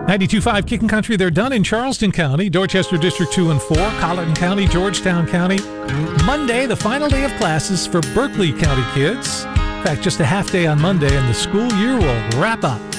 92.5 Kicking Country, they're done in Charleston County, Dorchester District 2 and 4, Colleton County, Georgetown County. Monday, the final day of classes for Berkeley County kids. In fact, just a half day on Monday, and the school year will wrap up.